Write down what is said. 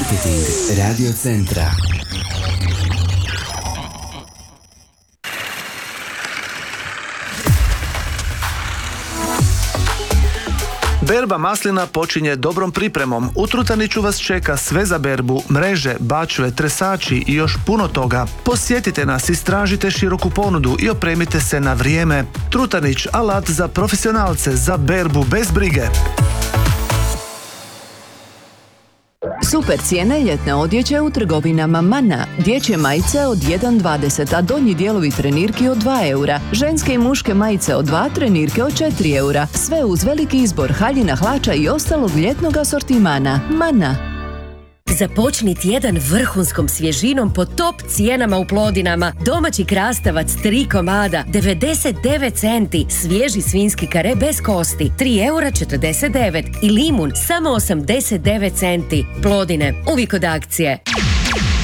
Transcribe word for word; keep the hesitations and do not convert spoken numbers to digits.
Marketing Radio Centra. Berba maslina počinje dobrom pripremom. U Trutaniću vas čeka sve za berbu, mreže, bačve, tresači i još puno toga. Posjetite nas, istražite široku ponudu i opremite se na vrijeme. Trutanić, alat za profesionalce, za berbu bez brige. Super cijene ljetne odjeće u trgovinama Mana. Dječje majice od jedan dvadeset, a donji dijelovi trenirki od dva eura. Ženske i muške majice od dva, trenirke od četiri eura. Sve uz veliki izbor haljina, hlača i ostalog ljetnog asortimana. Mana. Započni tjedan vrhunskom svježinom po top cijenama u Plodinama. Domaći krastavac tri komada, devedeset devet centi. Svježi svinjski kare bez kosti, tri eura četrdeset devet. I limun, samo osamdeset devet centi. Plodine, uvijek od akcije.